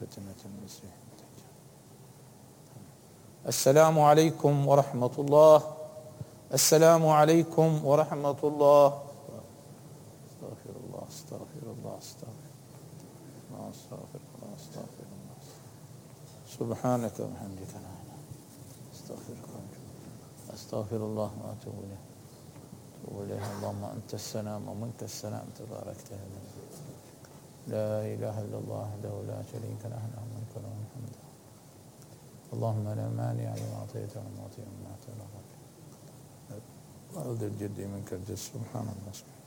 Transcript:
فتنة المسيح الدجال. السلام عليكم ورحمة الله. السلام عليكم ورحمة الله. استغفر الله استغفر الله استغفر الله استغفر الله استغفر الله. سبحانك وبحمدك استغفرك استغفر الله واتوب اليه. اللهم أنت السلام ومنك السلام تباركت يا ذا الجلال. لا إله إلا الله وحده لا شريك له له الملك وله الحمد. اللهم لا مانع لما أعطيت ولا معطي لما أعطيت ولا ذا الجد منك الجد. سبحان الله.